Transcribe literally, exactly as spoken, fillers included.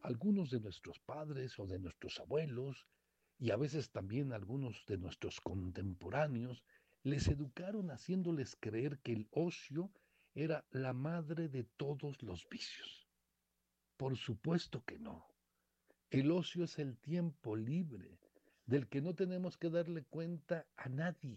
Algunos de nuestros padres o de nuestros abuelos, y a veces también algunos de nuestros contemporáneos, les educaron haciéndoles creer que el ocio era la madre de todos los vicios. Por supuesto que no. El ocio es el tiempo libre del que no tenemos que darle cuenta a nadie.